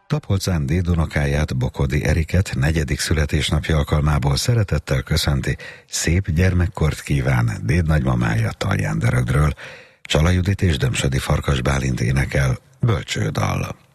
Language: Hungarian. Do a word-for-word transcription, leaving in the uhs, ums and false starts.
Tapolcán dédunokáját, Bokodi Eriket negyedik születésnapja alkalmából szeretettel köszönti, szép gyermekkort kíván dédnagymamája Talján Dörögről. Csala Judit és Dömsödi Farkas Bálint énekel bölcsődal.